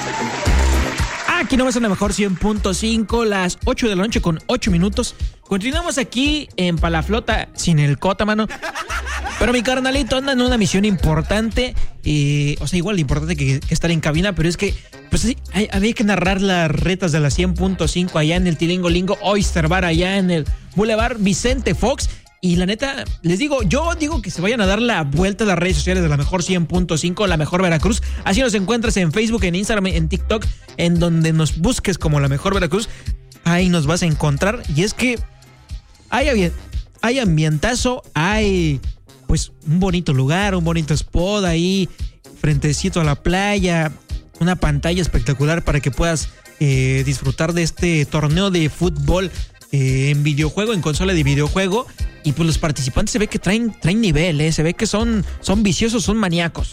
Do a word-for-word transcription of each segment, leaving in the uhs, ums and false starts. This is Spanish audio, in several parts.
Aquí nomás en la mejor cien punto cinco, las ocho de la noche con ocho minutos. Continuamos aquí en Palaflota sin el Cota, mano. Pero mi carnalito anda en una misión importante. Eh, o sea, igual de importante que, que estar en cabina, pero es que pues sí, hay, había que narrar las retas de la cien punto cinco allá en el Tilingolingo Oyster Bar, allá en el Boulevard Vicente Fox. Y la neta, les digo, yo digo que se vayan a dar la vuelta a las redes sociales de la mejor cien punto cinco, la mejor Veracruz. Así nos encuentras en Facebook, en Instagram, en TikTok, en donde nos busques como la mejor Veracruz. Ahí nos vas a encontrar. Y es que hay, hay ambientazo, hay pues un bonito lugar, un bonito spot ahí, frentecito a la playa, una pantalla espectacular para que puedas eh, disfrutar de este torneo de fútbol eh, en videojuego, en consola de videojuego. Y pues los participantes se ve que traen, traen nivel, ¿eh? Se ve que son, son viciosos, son maníacos.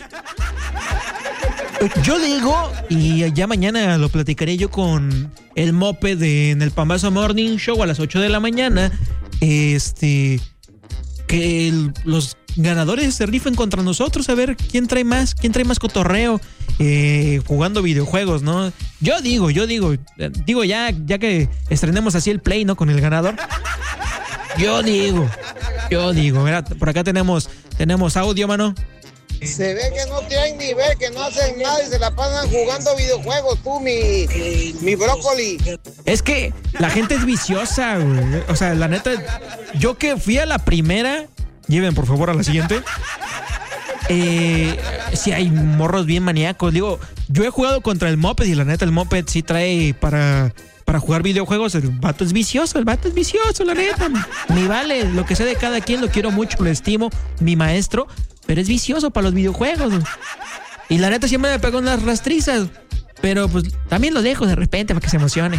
Yo digo, y ya mañana lo platicaré yo con el Mope de en el Pambazo Morning Show a las ocho de la mañana, este, que el, los ganadores se rifen contra nosotros, a ver quién trae más, quién trae más cotorreo eh, jugando videojuegos, ¿no? Yo digo, yo digo, digo ya, ya que estrenemos así el play, ¿no? Con el ganador. Yo digo, yo digo, mira, por acá tenemos, tenemos audio, mano. Se ve que no tienen nivel, que no hacen nada y se la pasan jugando videojuegos, tú, mi, mi brócoli. Es que la gente es viciosa, güey. O sea, la neta, yo que fui a la primera, lleven por favor a la siguiente. Eh, sí hay morros bien maníacos. Digo, yo he jugado contra el Moped y la neta el Moped sí trae para... Para jugar videojuegos, el vato es vicioso, el vato es vicioso, la neta. Ni vale, lo que sé de cada quien, lo quiero mucho, lo estimo, mi maestro, pero es vicioso para los videojuegos. Y la neta siempre me pegó unas rastrizas, pero pues también lo dejo de repente para que se emocione.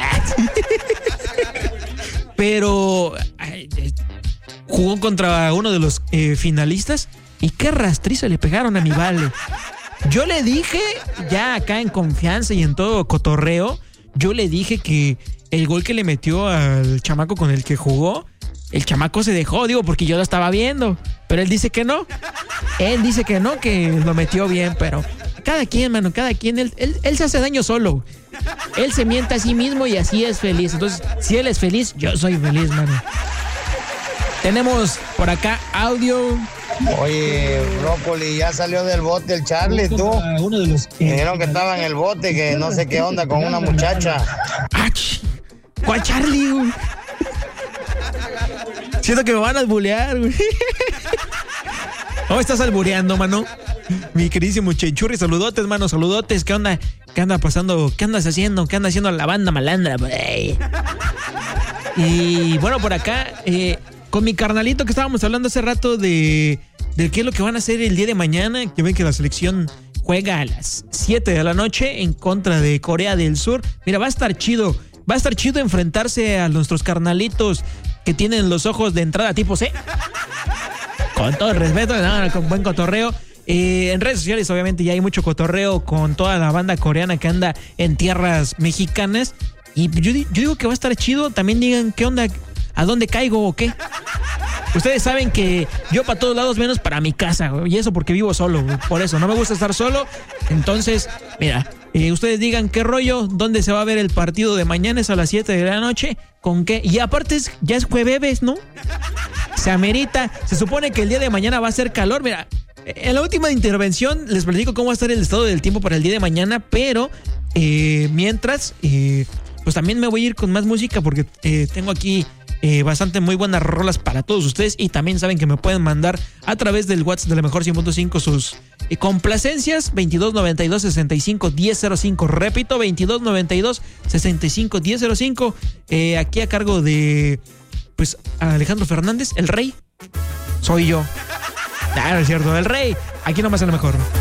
Pero ay, jugó contra uno de los eh, finalistas y qué rastriza le pegaron a mi vale. Yo le dije, ya acá en confianza y en todo cotorreo, yo le dije que el gol que le metió al chamaco con el que jugó, el chamaco se dejó, digo, porque yo lo estaba viendo. Pero él dice que no. Él dice que no, que lo metió bien, pero cada quien, mano, cada quien, él, él, él se hace daño solo. Él se miente a sí mismo y así es feliz. Entonces, si él es feliz, yo soy feliz, mano. Tenemos por acá audio. Oye, brócoli, ya salió del bote el Charlie, tú. Uno de los Me dijeron que estaba en el bote, que no sé qué onda con una muchacha. ¿Cuál Charlie, güey? Siento que me van a alburear, güey. ¿Cómo estás albureando, mano? Mi queridísimo Chenchurri, saludotes, mano, saludotes. ¿Qué onda? ¿Qué anda pasando? ¿Qué andas haciendo? ¿Qué anda haciendo la banda malandra? Y bueno, por acá, eh, con mi carnalito que estábamos hablando hace rato de, de qué es lo que van a hacer el día de mañana, que ven que la selección juega a las siete de la noche en contra de Corea del Sur. Mira, va a estar chido, va a estar chido enfrentarse a nuestros carnalitos que tienen los ojos de entrada tipo C. Con todo el respeto, no, con buen cotorreo. Eh, en redes sociales obviamente ya hay mucho cotorreo con toda la banda coreana que anda en tierras mexicanas. Y yo, yo digo que va a estar chido. También digan qué onda, a dónde caigo o qué. Ustedes saben que yo para todos lados menos para mi casa, güey, y eso porque vivo solo, güey. Por eso no me gusta estar solo. Entonces, mira, eh, ustedes digan qué rollo, dónde se va a ver el partido de mañana, es a las siete de la noche, con qué. Y aparte es, ya es jueves, ¿no? Se amerita. Se supone que el día de mañana va a ser calor. Mira, en la última intervención les platico cómo va a estar el estado del tiempo para el día de mañana, pero eh, mientras, eh, pues también me voy a ir con más música porque eh, tengo aquí Eh, bastante muy buenas rolas para todos ustedes. Y también saben que me pueden mandar a través del WhatsApp de la mejor cien punto cinco sus eh, complacencias. Veintidós noventa y dos sesenta y cinco diez cero cinco. Repito, veintidós noventa y dos sesenta y cinco diez cero cinco. eh, Aquí a cargo de pues Alejandro Fernández, el rey. Soy yo. Ah, no es cierto, el rey. Aquí nomás es lo mejor.